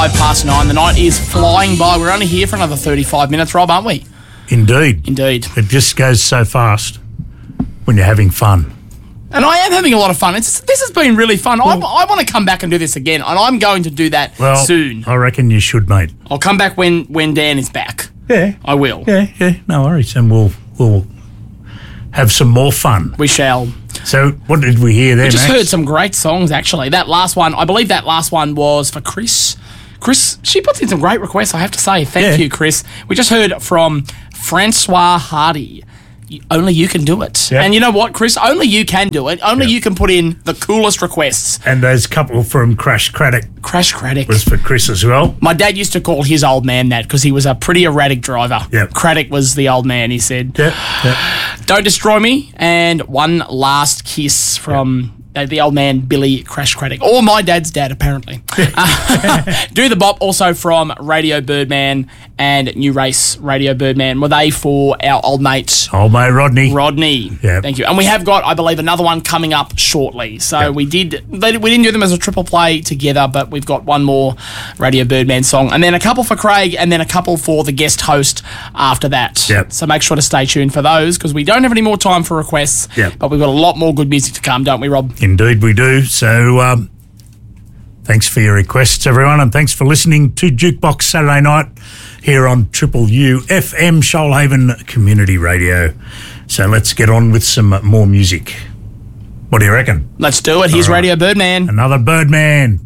9. The night is flying by. We're only here for another 35 minutes, Rob, aren't we? Indeed. It just goes so fast when you're having fun. And I am having a lot of fun. This has been really fun. I want to come back and do this again, and I'm going to do that soon. I reckon you should, mate. I'll come back when Dan is back. Yeah. I will. Yeah, no worries. And we'll have some more fun. We shall. So what did we hear there, We just Max? heard some great songs, actually. That last one, I believe that last one was for Chris. Chris, she puts in some great requests, I have to say. Thank you, Chris. We just heard from Francois Hardy. Only you can do it. Yep. And you know what, Chris? Only you can do it. Only you can put in the coolest requests. And those couple from Crash Craddock. Crash Craddock. Was for Chris as well. My dad used to call his old man that because he was a pretty erratic driver. Yep. Craddock was the old man, he said. Yep. Don't Destroy Me, and One Last Kiss from the old man, Billy Crash Craddock. Or my dad's dad, apparently. Do the Bop, also from Radio Birdman and New Race Radio Birdman. Were they for our old mate? Old mate Rodney. Yep. Thank you. And we have got, I believe, another one coming up shortly. So we didn't do them as a triple play together, but we've got one more Radio Birdman song. And then a couple for Craig, and then a couple for the guest host after that. Yep. So make sure to stay tuned for those, because we don't have any more time for requests. Yep. But we've got a lot more good music to come, don't we, Rob? Indeed we do. So thanks for your requests, everyone, and thanks for listening to Jukebox Saturday Night here on Triple U FM Shoalhaven Community Radio. So let's get on with some more music. What do you reckon? Let's do it. Here's Radio Birdman. Another Birdman.